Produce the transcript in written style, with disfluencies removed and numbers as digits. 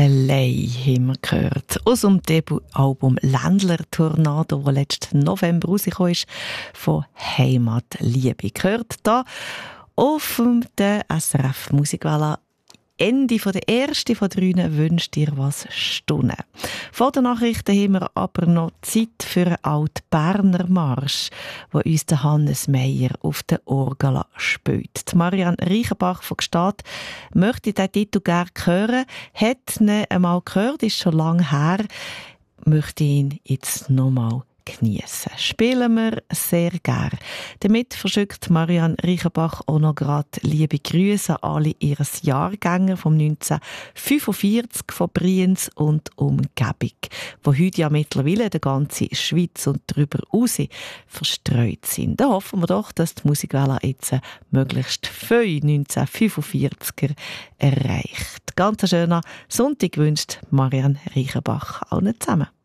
allein haben wir gehört. Aus dem Debütalbum «Ländler Tornado», das letzten November rausgekommen ist, von «Heimatliebe». Gehört da auf der SRF Musikwelle. Ende von der ersten von 3 wünscht dir was Stunden. Vor den Nachrichten haben wir aber noch Zeit für einen Alt-Berner Marsch, wo uns der Hannes Meyer auf der Orgel spielt. Die Marianne Reichenbach von Gstaad möchte diesen Titel gerne hören, hat ihn einmal gehört, ist schon lange her, möchte ihn jetzt nochmal geniessen. Spielen wir sehr gern. Damit verschickt Marianne Reichenbach auch noch gerade liebe Grüße an alle ihres Jahrgänger vom 1945 von Brienz und Umgebung, wo heute ja mittlerweile die ganze Schweiz und darüber raus verstreut sind. Da hoffen wir doch, dass die Musikwelle jetzt möglichst viele 1945er erreicht. Ganz schöner Sonntag wünscht Marianne Reichenbach allen zusammen.